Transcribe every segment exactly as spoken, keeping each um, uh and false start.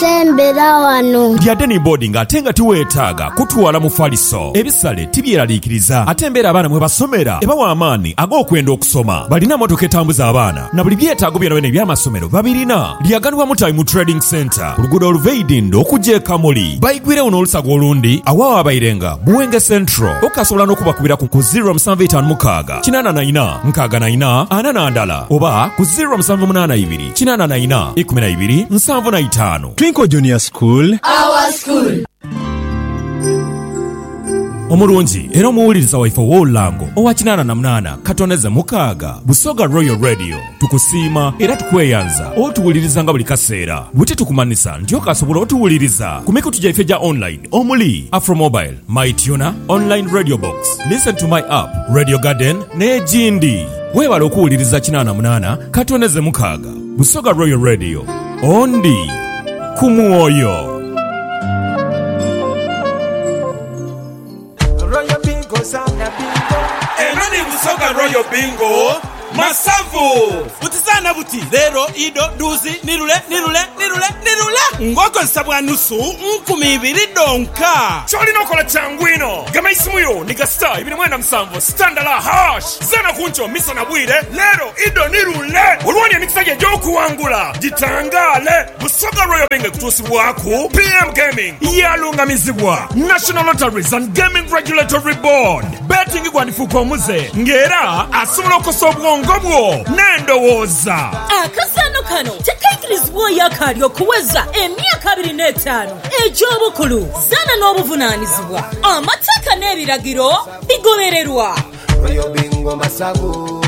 tembera wano lyadde ni boarding ate nga tiweetaaga kutwala mu faliso ebisale tibyeraliikiriza ate embeera abaana mwe basomera ebawa amaanyi ag'okwenda okusoma balina motoka etambuza abaana na buli byetaago byonna byonna eby'amasomero babirina lyaganibwa mu Time Trading Center ku luguudo oluveidinda okujja e Kamuli bayigwirewo n'olusago olundi awawa abayirenga Buwenge Central okasobola n'okubakubira ku zero seven five six kinana na ina nkaaga na ina ana na ndala oba ku zero seven eight two kinana na ina ikumi na two nsanvu na ttaano. Twinkle Junior School, our school. omulungi era omuwuliriza waife w'olulango owa kinana na munana katoneze mukaaga Busoga Royal Radio tukusiima era tukweyanza otuwuliriza nga buli kaseera bwe tukumanisa nti okasobola otuwuliriza ku mikutu gyaife gya online omuli Afromobile, MyTuner, Online Radio Box, Listen to My App, Radio Garden n'egindi. Weebala okuwuliriza kinana na munana katoneze mukaaga Busoga Royal Radio ondi ku mwoyo. Enoni Busoga Royal Bingo Masavu Utizana buti Lero, Ido, Duzi, Nirule, Nirule, Nirule, Nirule Ngoko nsabwa nusu nkumi ibiri donka Choli nokola changwino Gama isimuyo Niga star Ibini mwenda msamvo Standala hash Zana kuncho Misa na bwire Lero, Ido, Nirule Uruwani ya mixage Joku wangula Jitangale Busoga Royal Bingo Kutusi waku P M Gaming Yalunga mizibwa National Lotteries and Gaming Regulatory Board Betting igwanifuko muze Ngera Asumula kosobwa ngobwo nendowoza akasano kano tekaikirizibwa yakali okuweza emyaka abiri n'etaano egy'obukulu zana n'obuvunaanyizibwa amateeka n'ebiragiro bigobererwa Royal Bingo Masavu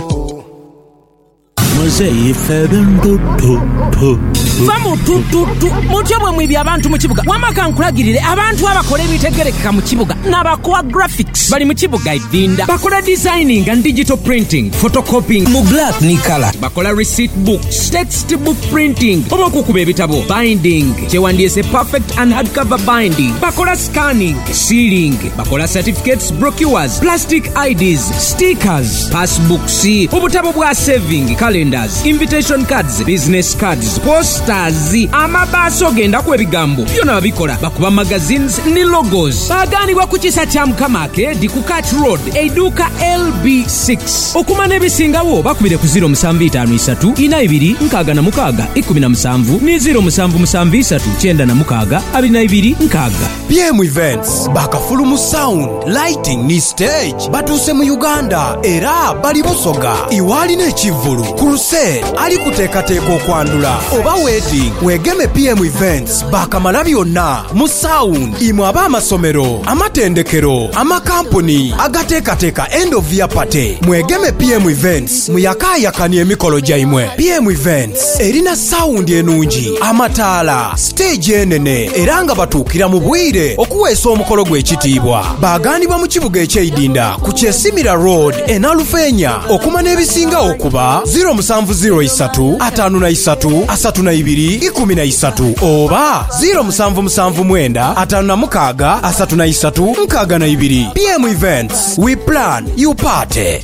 Muzeyi febendo to to Famu tu tu tu Mutyobwe mwibya abantu mu kibuga wamaka nkulagirire abantu abakola ebitegerekeka mu kibuga n'abakola graphics bali mu kibuga idinda bakola designing and digital printing photocopying mu black ni color bakola receipt books text book printing oba okukuba ebitabo binding kyewandiise perfect and hardcover binding bakola scanning sealing bakola certificates brochures plastic I Ds stickers passbooks obutabo bwa saving calendars invitation cards business cards posters amabaso genda ku ebigambo byonna babikola bakuba magazines ne logos baganibwa ku kisa kya Mukamake di ku Cat Road eduka L B six okumana ebisingawo bakubire ku zero seven five three ina ibiri nkaaga na mukaaga ikumi na musanvu ne zero seven seven three kyenda na mukaaga abiri na ibiri nkaaga. P M Events bakafulumu sound lighting ni stage batuse mu Uganda era bali Busoga iwali n'ekivulu crusade ali kuteekateeka okwandula oba wedding wegeme P M Events bakamala byonna mu sound imwe abamasomero amatendekero amakampuni agateekateeka end of year party mwegeme P M Events muyakaayakani emikolo gyaimwe. P M Events erina sound enungi amataala stage enene era nga batuukira mu bwire okuweesa omukolo gw'ekitiibwa baaganibwa mu kibuga eky'eidinda ku Kyesimira Road enalufeenya okumana ebisinga okuba zero seven zero three five na three asatu na ibiri ikumi na three oba zero seven seven nine five na mukaaga asatu na three nkaaga na ibiri. P M Events, we plan, you party.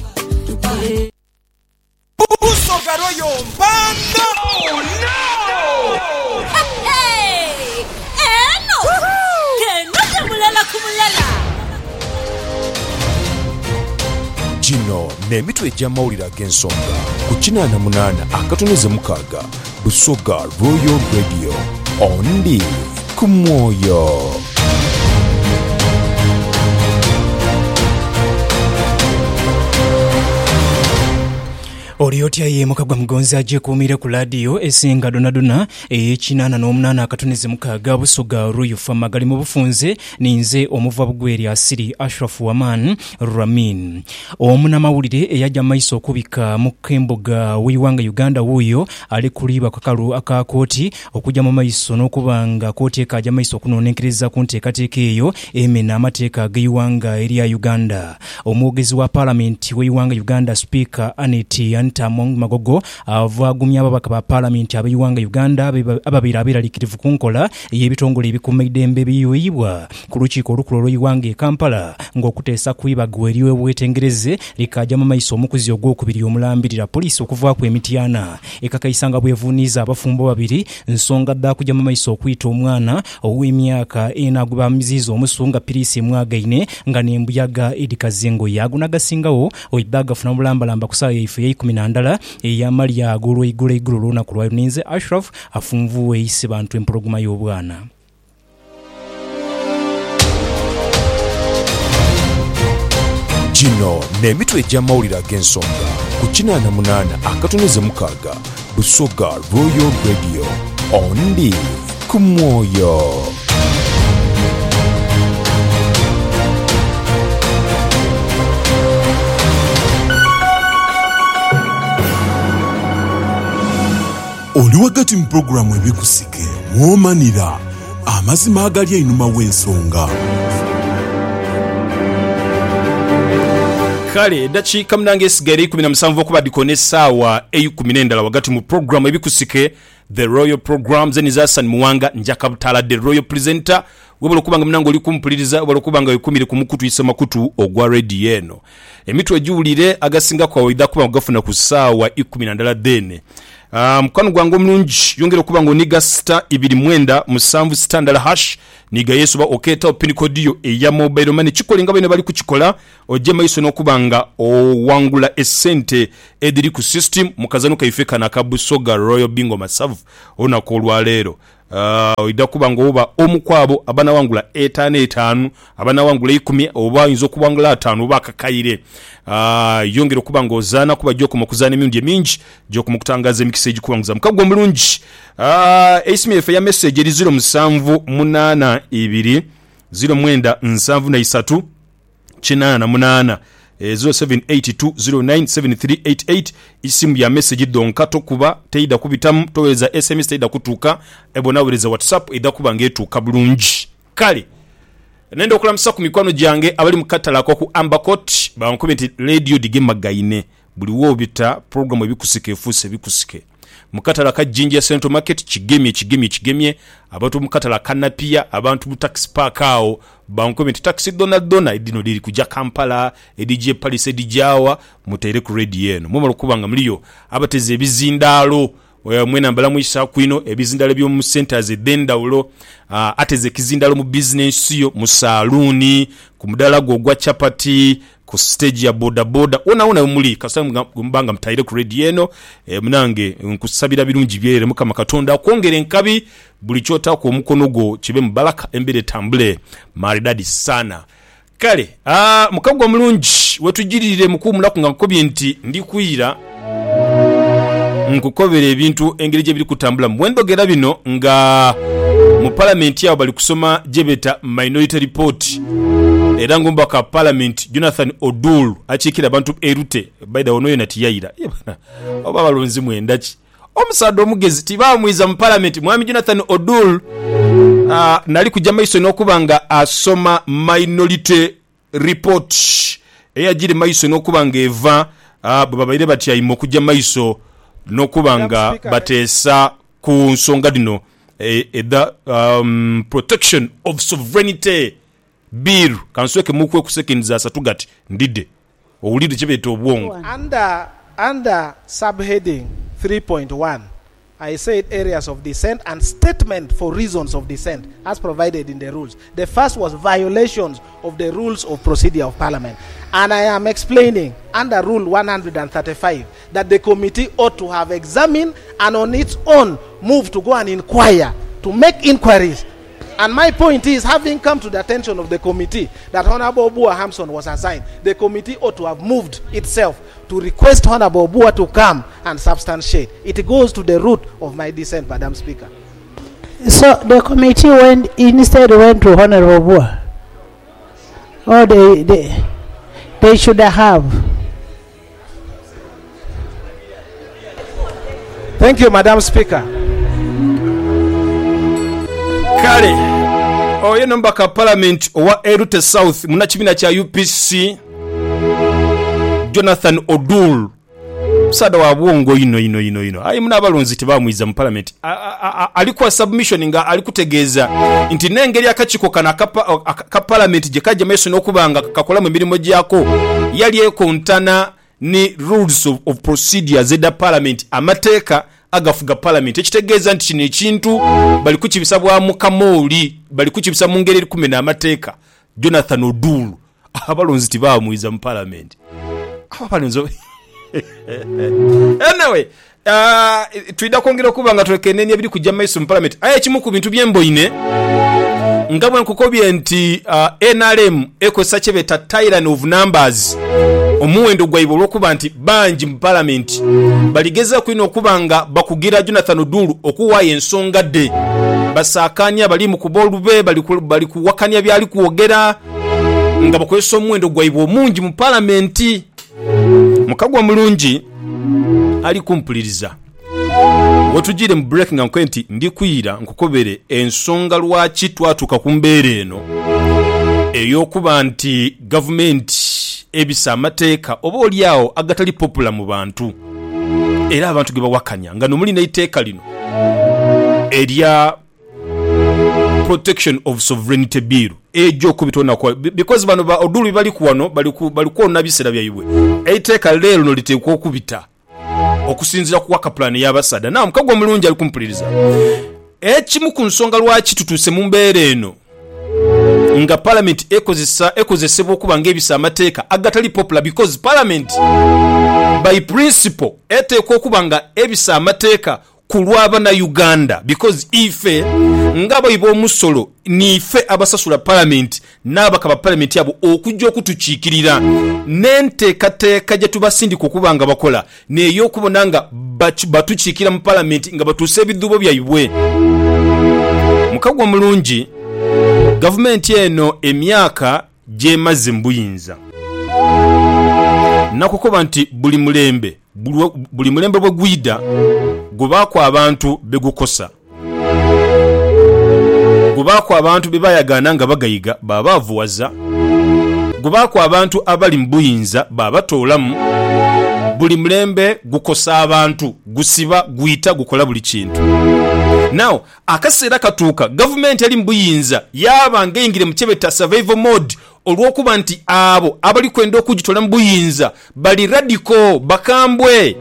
Busoga Royal Banda. Oh no! Hey! Eno! Keno temulela kumulela! Gino n'emitwe egy'amawulire ag'ensonga ku kinana na munana akatoneze mukaaga Busoga Royal Radio ondi ku mwoyo. Oriotya ye mukagwa mugonzi aje kuumira ku radio esinga donadona ekinana n'omunana akatoneze mukaaga Busoga Royal Famagali mu bufunze ninze omuva bugweri asiri Ashraf Waman Ramin omuna mawulire eyajja maiso okubika mu kemboga wiwanga Uganda wuyo ali kuliba kakalu aka koti okujja mu maiso n'okubanga koti ekajja maiso okunonekereza ku nteekateeka eyo emena amateeka g'iwanga eri ya Uganda. Omwogezi wa parliament w'iwanga Uganda speaker Aneti Center Mong Magogo avagumya ababaka ba Parliament abayiwanga Uganda ababiri abeeralikirivu ku nkola y'ebitongole ebikuuma eddembe biyuyibwa ku lukiiko olukulu olw'eggwanga e Kampala ng'okuteesa kwibagwa eriwe bwetengereze likajjamu amaiso omukuzi ogwokubiri omulambirira poliisi okuvaako emityana ekakayisanga bwevuuniza abafumbo babiri nsonga dda kujjamu amaiso okuyita omwana ow'emyaka ena agubamiziza omusunga Pirisi Mwagaine nga n'embuyaga Edi Kazingo yagunagasingawo oidda agafuna mulambalamba ku ssaawa yaife ey'eikumi na ndala ey'amalya ag'olweigula eigulu olunaku lwayo ninze Ashraf afunvuwe eyise bantu empologoma y'obwana. Gino n'emitwe egy'amawulire ag'ensonga ku kinaana munaana akatonyeze mukaaga Busoga Royal Radio ondi ku mwoyo. Oli wakati mu programu ebikusike mwomanira amazima agali einuma w'ensonga. Kale dakiika munange esigaire ikumi na musanvu okuba dikone essaawa ey'ikumi n'endala wakati mu programu ebikusike The Royal Programs eniza Hassan Muwanga njaka butala The Royal Presenter webula kubanga munange oli kumpuliriza webula kubanga wekumire ku mukutu isa makutu ogwa radio eno emitwe egiwulire agasinga kwa waida kuba gafuna ku ssaawa ikumi na ndala dene. Uh, mkwano gwangu omulungi yongera okuba ng'oniga star ibiri mwenda musanvu standard hash niga yesu ba oketa opini kodiyo eya mobile money kikolinga bene bali kukikola ojje maiso n'okuba nga owangula essente ediri ku system mukazano kaifeka na Kabusoga Royal Bingo Masavu onako olwaleero. Uh, oida kuba ng'oba omukwabo abana wangula etaano etaano abana wangula ikumi oba yinza okuwangula ataano oba akakaire. Uh, yongera okuba ng'ozaana kuba gy'oku mu kuzaana emirundi emingi gy'oku mu kutangaza emikisa egikuwanguza mukago omulungi. Uh, S M F ya message eri zero musanvu munaana ibiri zero mwenda nsanvu na isatu kinaana munaana zero seven eight two zero nine seven three eight eight isimu ya message donka tokuba teida kubitamu toweza S M S teida kutuka ebonaweleza WhatsApp ida kuba ngetuka bulungi. Kale nenda okulamusa ku mikwano gyange abali mukatala kwa ku Ambacot bankomenti radio dige magaine buli wobita program ebikusike efuse ebikusike mukatala ka Jinja Central Market kigemye kigemye kigemye abantu mukatala kanapia abantu mu taxi park awo bankomenti taxi dona dona edino liri kuja Kampala edije Palace edijawa mutere ku radio eno mumalo kubanga mliyo abateze ebizindalo mwena mbala mwisa kwino ebizindalo byo mu centers edendawulo uh, ateze kizindalo mu business yo mu saluni ku mudala gwa chapati ku stage ya boda boda ona ona muli kasanga mbanga mtaire ku radio eno e, munange nkusabira birungi byere mukama katonda kwongera enkabi buli kyota ku mukono go kibe mubalaka embere tambule maridadi sana. Kale ah mukagwa mulungi wetujirire mukumula ku ngakobye nti ndi kuyira nkukobera ebintu engeri gye biri kutambula mwendogera bino nga mu parliament yabo bali kusoma jebeta minority report era ngomba ka parliament Jonathan Odul achikira abantu erute baida onoyo natiyayira oba balonzi mwendaki omusado omugezi tibamwiza mu parliament mwami Jonathan Odul uh, nali kujja maiso n'okubanga asoma minority report eyagire maiso n'okubanga eva uh, babaire bati ayimo kujja maiso n'okubanga bateesa ku nsonga dino e, e the um, protection of sovereignty bill kansweke mukwe kusekinza asatugati ndide owulide kibeto obwongo under under subheading three point one I said areas of dissent and statement for reasons of dissent as provided in the rules. The first was violations of the rules of procedure of parliament, and I am explaining under rule one thirty-five that the committee ought to have examined and on its own move to go and inquire, to make inquiries. And my point is, having come to the attention of the committee that Honorable Obua Hampson was assigned, the committee ought to have moved itself to request Honorable Obua to come and substantiate. It goes to the root of my dissent, Madam Speaker. So the committee went instead went to Honorable Obua. Oh, they they they should have. Thank you, Madam Speaker. Kale oye nomba ka parliament owa Erute South muna kibina kya U P C Jonathan Odul musada wa bwongo ino ino ino ino ayi muna abalonzi tebamwiza mu parliament alikuwa submission nga alikutegeeza nti nengeri akachiko kana ka, ka parliament je kajja meso n'okubanga kakola mu mirimo gyako yali ekontana ni rules of, of procedure zeda parliament amateeka agafuga parliament ekitegeeza nti kino ekintu bali kukibisabwa mu kamooli bali kukibisa mu ngeri kumi n'amateeka Jonathan Odulu abalonzi tebamwiza mu parliament abalonzi anyway uh, tuida kwongera kubanga twekenenya biri kujja maiso mu parliament aye kimu ku bintu byemboine ngabwe nkukobye nti uh, N R M ekosa chebeta tyranny of numbers omuwendo gwaibo lokuba nti banji mu parliament baligeza kwino okubanga bakugira Jonathan Odulu okuwaye ensonga de basakanya bali mu kubolube bali bali kuwakanya byali kuogera nga bakwesa omuwendo gwaibo mungi mu parliament mukagwa mulungi ali kumpuliriza wotujire mu breaking and kwenti ndi kuyira nkukobere ensonga lwaki twatuka ku mbeere eno eyokuba nti government ebisa amateeka oba oliawo agatali popular mu bantu era abantu ge bawakanya nga nomuli n'eiteeka lino erya protection of sovereignty bill ejo kubitona kwa because bano ba Odulu bali kuwano bali ku bali kuona bisera byayibwe eiteeka lero no litekwa okubita okusinzira ku waka plan y'abasada na mukagwa mulungi ali kumpuliriza ekimu ku nsonga lwaki tutuse mu mbeere eno nga parliament ekozesa ekozesebwa okubanga ebisa amateeka agatali popular because parliament by principle eteekwa okubanga ebisa amateeka kulwaba na Uganda because ife ngabo ibo musolo nife abasasula parliament n'abakaba parliament yabo okujja okutukiikirira n'enteekateeka gye tubasindika okubanga bakola neyo okubonanga batukiikira mu parliament nga batuuse ebidubo byayibwe mukagwa mulungi government eno emyaka gyemaze mbuyinza nakukoba nti buli mulembe buli mulembe bwe gwida gubako abantu begukosa gubako abantu bebayagana nga bagayiga baba avuwaza gubako abantu abali mbuyinza baba tolamu buli mulembe gukosa abantu gusiba guita gukola buli kintu now akaseera katuuka government ali mbuyinza yaba ngengire mu kyebeta survival mode olwokuba nti abo abali kwenda okugitola mbuyinza bali radical bakambwe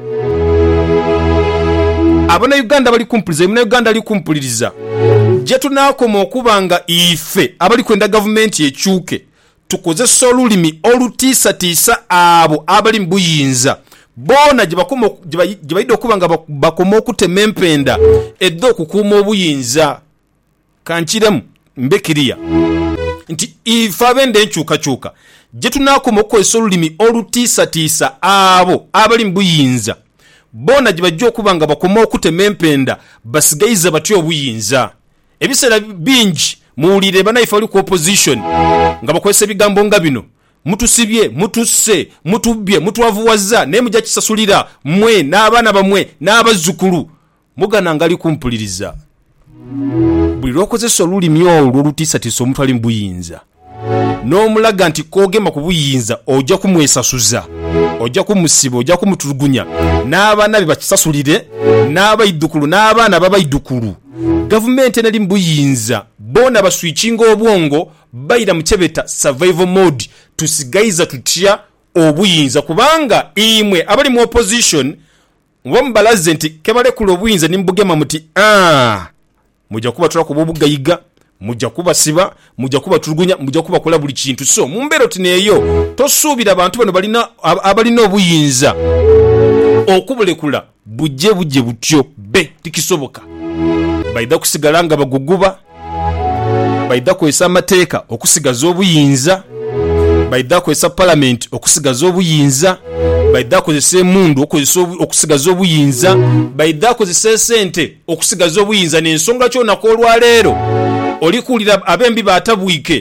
abana Uganda bali kumpuliriza muna Uganda ali kumpuliriza je tunakoma okubanga ife abali kwenda government ekyuke tukoze solulimi olutisa tisa abo abali mbuyinza bona jibakoma jibayide okubanga bakoma okutema empenda eddo okukuuma obuyinza kankiremu mbekiriya nti ife abende enkyuka kyuka je tunakoma okukozesa olulimi olutisa tisa abo abali mbuyinza bona jibajja okubanga bakoma okutema empenda basigayiza batyo obuyinza ebiseera bingi muwulire banaife ali ku opposition nga bakozesa ebigambo nga bino mutusibye mutusse mutubye mutwavuwaza naye mujja kisasulira mwe n'abaana bamwe n'abazzukulu mugana ngali kumpuliriza buli lwokozesa olulimi olwo olutiisatiisa omuntu ali mbuyinza n'omulaga nti koogema ku buyinza ojja kumwesasuza ojja kumusiba ojja kumutulugunya n'abaana be bakisasulire n'abayiddukulu n'abaana babayiddukulu gavumenti enali mbuyinza bona baswikinga obwongo bayira mu kyebeta survival mode tusigayiza tutya obuyinza kubanga imwe abali mu opposition wambalaze nti kebalekula obuyinza nimbugema muti ah mujja kuba tula kuba obugayiga mujja kuba siba mujja kuba tulugunya mujja kuba kola buli kintu so mumbero tineyo tosuubira abantu bano balina abalina obuyinza okubulekula bujje bujje butyo be tikisoboka baida kusigala nga baguguba baida kwesa amateeka okusigaza obuyinza baida kwesa parliament okusigaza obuyinza baida kozesa emundu okusigaza obuyinza baida kozesa sente okusigaza obuyinza n'ensonga kyona kolwaleero olikulira abembi batabwike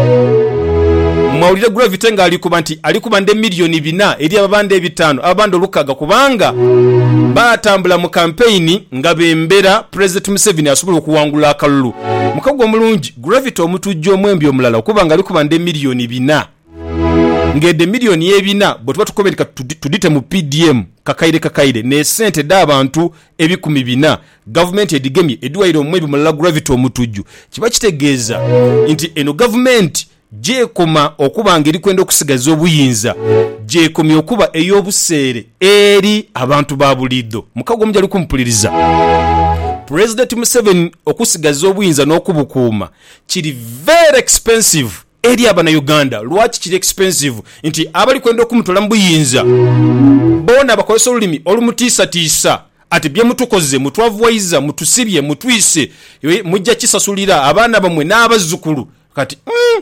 mawulire Gravity nga alikuba nti alikuba nde milioni bina eri ababande ebitano ababande olukaga kubanga batambula mu campaign nga bembera President Museveni asobola okuwangula akalulu mukagwa mulungi Gravity omutujjo omwembi omulala kubanga alikuba nde milioni bina ngede milioni ebina bwe tuba tukomereka tudite mu P D M kakaire kakaire ne sente d'abantu ebikumi bina government edigemye edwaire omwebi mulala gravity omutujju kiba kitegeeza nti eno government jekoma okuba ngeri kwenda okusigaza obuyinza jekomye okuba ey'obuseere eri abantu ba bulido mukago omujali kumpuliriza President Museveni okusigaza obuyinza n'okubukuuma kiri very expensive eri abana Uganda. Lwaki kiri expensive nti abali kwenda okumutola mu buyinza bona bakozesa olulimi olumutiisa tiisa ati bye mutukoze mutwavuwaiza mutusibye mutwise mujja kisasulira abaana bamwe n'abazzukulu kati mm,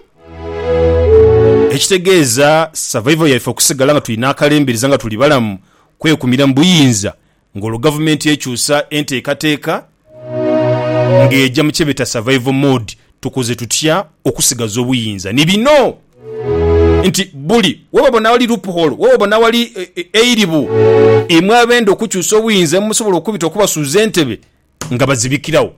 ekitegeeza survival yaife okusigala nga tulina akalemberiza nga tuli balamu kwekumira mu buyinza ng'olwo gavumenti ekyusa enteekateeka ng'ejja mu kyebeta survival mode tukoze tutya okusigaza obuyinza ni bino nti buli wabona wali loophole wabona wali eiribu emwe abenda okukyusa obuyinza musobola okubita okubasuuza entebe nga bazibikirawo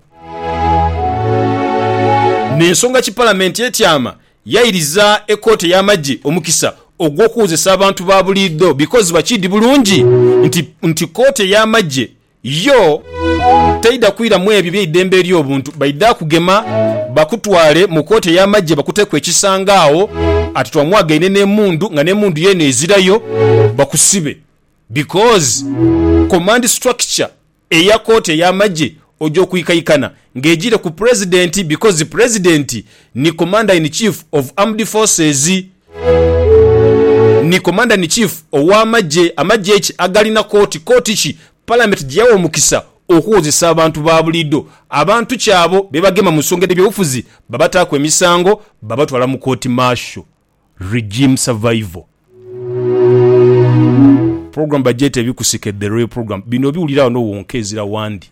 n'ensonga ki palamenti etyama yayiriza ekooti y'amagye omukisa ogw'okuwozesa abantu ba bulido because bakidi bulungi nti nti kooti y'amagye yo teida kwira mu ebyo by'eddembe ery'obuntu baida kugema bakutwale mu kooti y'amagye bakutekwe ekisangaawo ati twamwagaine n'emundu nga n'emundu yene ezirayo bakusibe because command structure eya kooti y'amagye ojo kuyikayikana ngejire ku president because the president ni commander in chief of armed forces ni commander in chief ow'amagye amagye eki agalina kooti kooti ki parliament gyawo omukisa okuwozesa abantu ba bulido abantu kyabo bebagema mu nsonga ebyobufuzi babataako emisango babatwala mu kooti martial regime survival program budget ebikusike the real program bino biwulirawo n'owonkezera wandi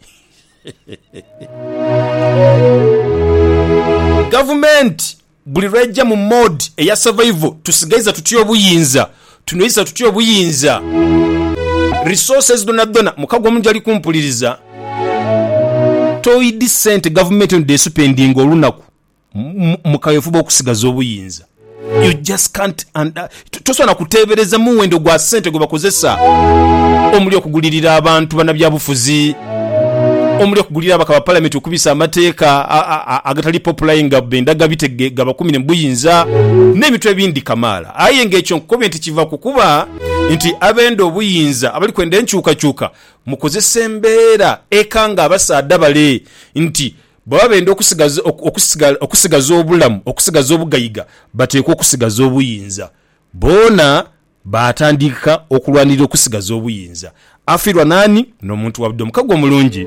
government buli lwejja mu mode eya survival tusigaiza tutya obuyinza tunoyiza tutya obuyinza resources dona dona mukago omungi ali kumpuliriza toidi sente government on the spending olunaku mukayefuba okusigaza obuyinza you just can't and uh, tosona kutebereza muwendo gwa sente gwe bakozesa omuli okugulirira abantu banabyabufuzi omuli okugulira abaka ba parliament okubisa amateeka agatali popular nga bendaga bitege gaba kumi ne buyinza n'emitwe ebindi kamala aye ng'ekyo comment kiva kukuba nti abendo obuyinza abali kwenda enchuka chuka mukozesa embeera ekanga abasaada bale nti baba benda okusigaza okusigaza okusigaza obulamu okusigaza obugayiga bateekwa okusigaza obuyinza bona batandika okulwanira okusigaza obuyinza afirwa nani n'omuntu wabudde omukago omulungi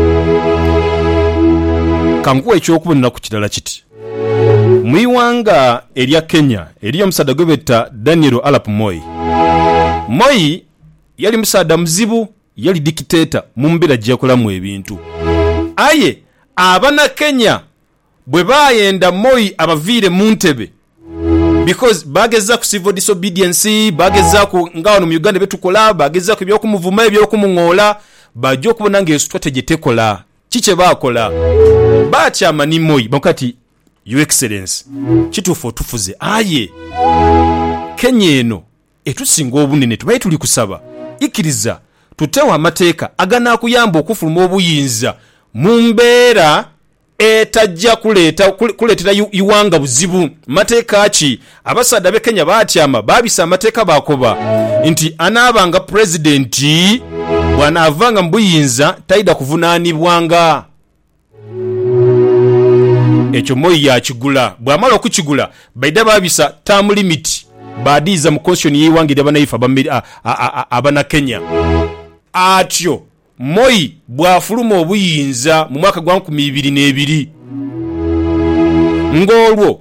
kankuwa ekyokubonera ku kirala kiti mu iwanga erya Kenya eriyo omusaada gwebeta Daniel Arap Moi Moi yali musaada muzibu yali dictator mu mbeera gyakolamu ebintu aye abana Kenya bwe bayenda Moi abaviire mu ntebe because bageza ku civil disobedience bageza ku ngawano mu Uganda betukola bageza ku byokumuvuma ebyokumungola bajjo kubona nge strategy tekola kiche bakola bakyama ni Moi bakati your excellence kitufu tufuze aye Kenya eno etusinga obunene tubaye tuli kusaba ikiriza tutewa amateeka agana kuyamba okufuluma obuyinza mu mbeera etajja kuleta kuletera iwanga buzibu mateeka ki abasaada be Kenya batyama babisa amateeka bakoba nti anaabanga president bwanaavanga mu buyinza taida kuvunaanibwanga ekyo Moi yakigula bwamala okukigula baida babisa term limit badiza mu constitution yiwangira abanaifa abana Kenya atyo Moi bwafuluma obuyinza mu mwaka gwa nkumi ibiri n'ebiri ngolwo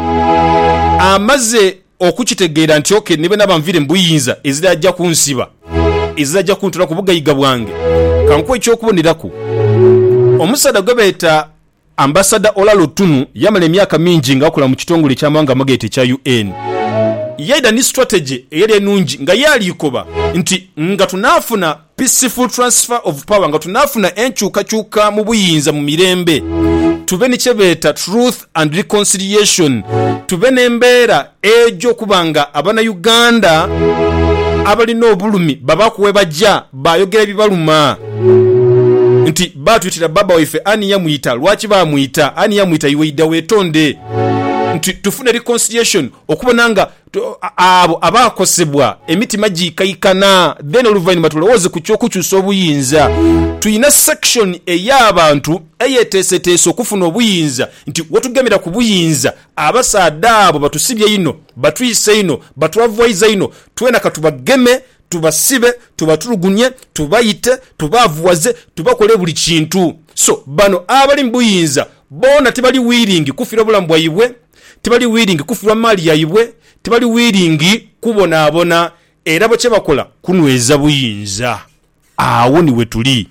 amaze okukitegeera nti oke nibe nabamvire mbuyinza ezirajja kunsiba ezirajja kuntula kubugayiga bwange kankuwa ekyokuboneraku omusada gwebeta ambassador Olalo Tunu yamala emyaka mingi ngakola mu kitongole ky'amawanga amagete kya U N yaida ni strategy eyali enungi nga yali ikoba nti nga tunafuna peaceful transfer of power nga tunafuna enkyukakyuka mu buyinza mu mirembe tube ne kyebeeta truth and reconciliation tube n'embeera egyo kubanga abana Uganda abalina obulumi babakuwe bajja bayogera ebibaluma nti batuyitira baba waife ani yamuyita lwaki bamuyita ani yamuyita iweida wetonde nti tufune reconciliation okubona nga abo abakosebwa emitima gikayikana then oluvannyuma tulowooze ku kyokukyusa obuyinza tuyina section ey'abantu eyeteeseteese okufuna obuyinza nti wetugemera ku buyinza abasaada abo batusibye ino batuyise ino batwavoiza ino twena katubageme tubasibe tubatulugunye tubayite tubavuwaze tubakole buli kintu so bano abali mbuyinza bona tibali willing kufira obulamu bwayibwe tibali willing kufira mali yayibwe tibali willing kubona abona era bwe bakola kunweza buyinza awo niwe tuli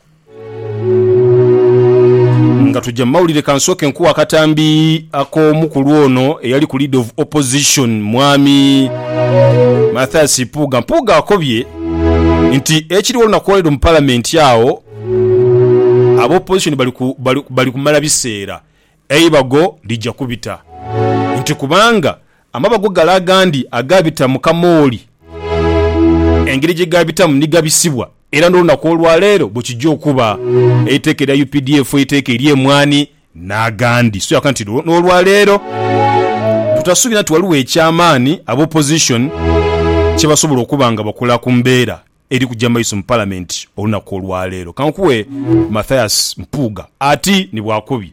nga tujja mawulire kansoke nkuwa katambi ak'omukulu ono eyali ku lead of opposition mwami Mathias Mpuuga Mpuuga akobye nti ekiri wona kwolero mu parliament yawo abo opposition bali ku bali kumala biseera eibago lijja kubita nti kubanga amabago galagandi agabita mu kamooli engeri gye gabita mu nigabisibwa era ndona ko olwaleero bukijja okuba eiteekera U P D F eiteekera emwani n'agandi so yakanti n'olwaleero tutasuubira nti waliwo ekyamaani aba opposition kye basobola okuba nga bakola ku mbeera eri kujja maiso mu parliament olunaku olwaleero kankuwe Mathias Mpuuga ati ni bwakubi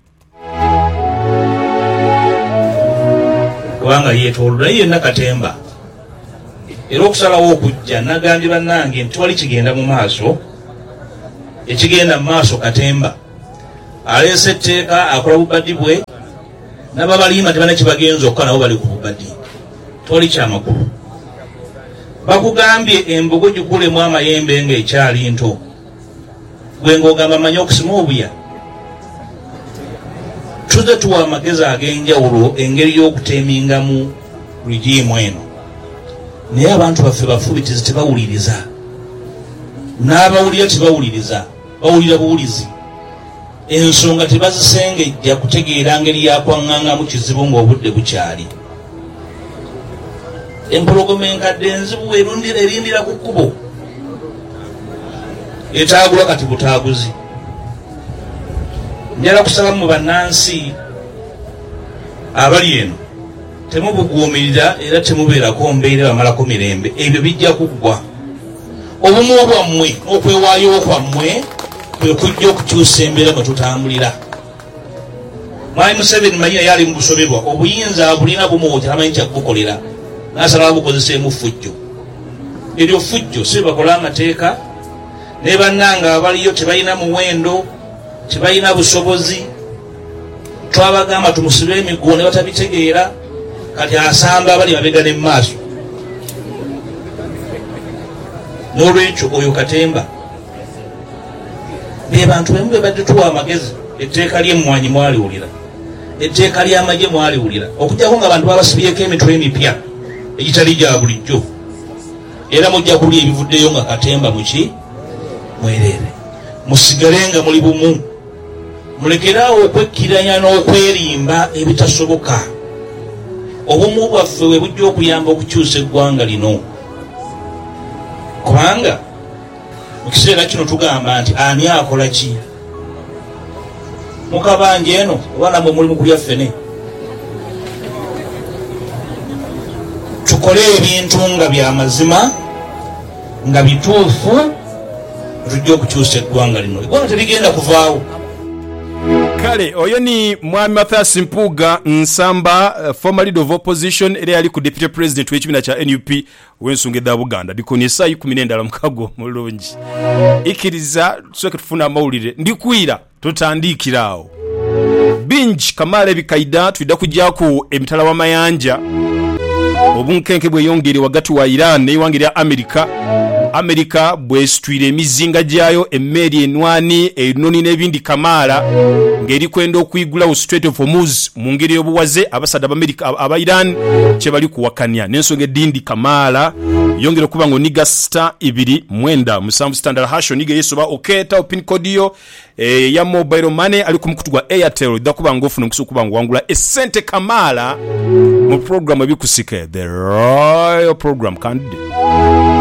kubanga yeetoolula yenna Katemba era okusalawo okujja nagambye bannange nti wali kigenda mu maaso ekigenda mu maaso Katemba aleese etteeka akola bubaddi bwe n'ababalima tebana kibagenza okka nabo bali ku bubaddi toli kyamakulu bakugambye embogo gikulemu amayembe ng'ekyali nto gwe ng'ogamba manye okusima obuya tuze tuwa amagezi ag'enjawulo engeri y'okuteemingamu rigimu eno naye abantu baffe bafubitizi tebawuliriza n'abawulira tebawuliriza bawulira buwulizi ensonga tebazisengejja kutegeera ngeri yakwaŋŋangamu kizibu ng'obudde bukyali empologoma enkadde enzibu erundira erindira ku kkubo etaagula kati butaaguzi njala kusaba mu bannansi abali eno temubuguumirira era temubeerako mbeera bamalako mirembe ebyo bijja kuggwa obumu bwammwe n'okwewaayo kwammwe kwe kujja okukyusa embeera mwe tutambulira mwami Museveni manyira yali mu busobebwa obuyinza abulina bumuwote tamanyi kyakubukolera n'asalawo bukozeseemu fujjo eryo fujjo si bakola amateeka ne bannanga abaliyo tebalina muwendo tebalina busobozi twabagamba tumusibe emiguwa ne batabitegeera kati asamba abali mabega ne mu maaso n'olwekyo oyo Katemba be bantu bemwe badde tuwa amagezi etteeka ly'emmwanyi mwaliwulira etteeka ly'amagye mwaliwulira okujjako nga abantu babasibyeko emitwe emipya egitali gya bulijjo era mujja kulya ebivuddeyo nga Katemba muki mwerere musigale nga muli bumu mulekerawo okwekkiranya n'okwerimba ebitasoboka obumu bwaffe we bujja okuyamba okukyusa eggwanga lino kubanga mu kiseera kino tugamba nti ani akola ki mukabanja eno oba namwe muli mu kulya ffene tukole ebintu nga bya mazima nga bituufu tujja okukyusa eggwanga lino eggwanga terigenda kuvaawo kale oyo ni mwami Mathias Mpuuga Nsamba uh, former leader of opposition era yali ku deputy president w'ekibiina kya N U P w'ensonga edda Buganda dikoni essaayi kumi n'endala mukago mulungi ikkiriza tusooke tufuna amawulire ndikwira tutandiikiraawo bingi Kamala ebikaida tudda kujjako emitala w'amayanja obunkenke bweyongere wagati wa Iran n'ewange lya Amerika America bwesitwire emizinga gyayo emmeri enwani enoni n'ebindi kamaala ngeri kwenda okuyigulawo Strait of Hormuz mu ngeri y'obuwaze abasada b'Amerika aba Iran kye bali kuwakanya n'ensonga edindi kamaala yongera okuba ngo niga star ibiri mwenda musanvu standard hash niga yesoba oketa opin code yo e, ya mobile money ali ku mukutu gwa Airtel dakuba ngo ofuna nkusu kuba ngo wangula esente kamaala mu program ebikusike the Royal Program candidate